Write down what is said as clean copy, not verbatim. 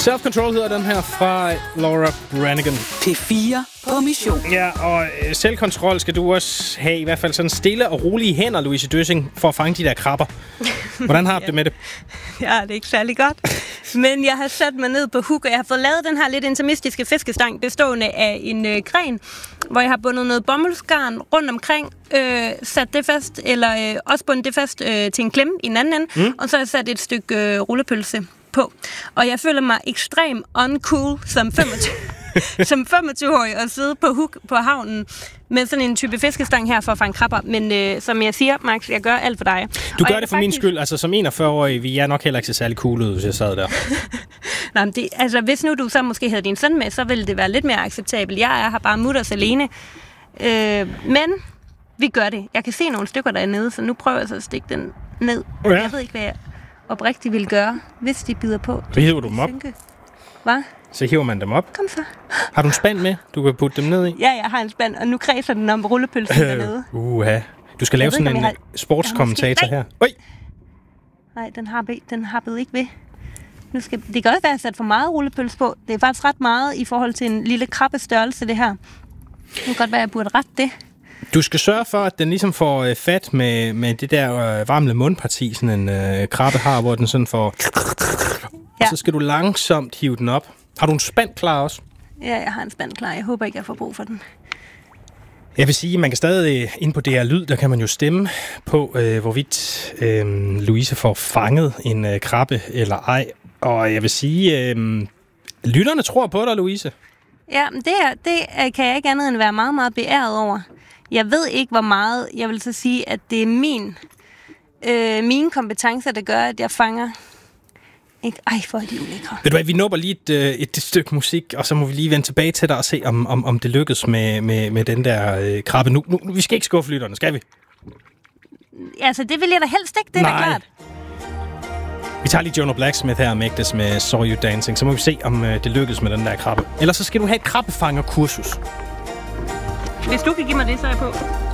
Self-Control hedder den her fra Laura Branigan. P4 på mission. Ja, og selvkontrol skal du også have, i hvert fald sådan stille og rolige hænder, Louise Døssing, for at fange de der krabber. Hvordan har du det med det? Ja, det er ikke særlig godt. Men jeg har sat mig ned på hook, og jeg har fået lavet den her lidt intimistiske fiskestang, bestående af en gren, hvor jeg har bundet noget bomuldsgarn rundt omkring, sat det fast, eller også bundet det fast til en klemme i en anden ende, og så har jeg sat et stykke rullepølse på. Og jeg føler mig ekstrem uncool som 25-årig og sidde på hook på havnen med sådan en type fiskestang her for at fange krabber. Men som jeg siger, Max, jeg gør alt for dig. Du gør det for min skyld. Altså som 41-årig, vi er nok heller ikke så særlig cool ud, hvis jeg sad der. Nej, men det, altså hvis nu du så måske havde din søn med, så ville det være lidt mere acceptabelt. Jeg er her bare mutters alene. Men vi gør det. Jeg kan se nogle stykker dernede, så nu prøver jeg så at stikke den ned. Ja. Jeg ved ikke, hvad jeg oprigtigt ville gøre, hvis de bider på. Så hiver du dem op. Hvad? Så hiver man dem op. Kom så. Har du en spand med, du kan putte dem ned i? Ja, jeg har en spand, og nu kredser den om rullepølsen dernede. Du skal lave sådan en sportskommentator her. Oj! Nej, den happede ikke ved. Det kan også være, at jeg sat for meget rullepølse på. Det er faktisk ret meget i forhold til en lille krabbestørrelse, det her. Det kan godt være, at jeg burde rette det. Du skal sørge for, at den ligesom får fat med det der varme mundparti, sådan en krabbe har, hvor den sådan får... Ja. Og så skal du langsomt hive den op. Har du en spand klar også? Ja, jeg har en spand klar. Jeg håber ikke, jeg får brug for den. Jeg vil sige, man kan stadig ind på DR Lyd, der kan man jo stemme på, hvorvidt Louise får fanget en krabbe eller ej. Og jeg vil sige, lytterne tror på dig, Louise. Ja, det kan jeg ikke andet end være meget, meget beæret over. Jeg ved ikke, hvor meget. Jeg vil så sige, at det er mine kompetencer, der gør, at jeg fanger. Ikke? Ej, for de ulækre. Ved du hvad, vi nupper lige et stykke musik, og så må vi lige vende tilbage til dig og se, om det lykkes med den der krabbe. Nu, vi skal ikke skuffe lytterne, skal vi? Altså, det vil jeg da helst ikke, det er da klart. Vi tager lige Jonah Blacksmith her og Magdes med Saw You Dancing, så må vi se, om det lykkes med den der krabbe. Ellers så skal du have et krabbefangerkursus. Hvis du kan give mig det, så er jeg på.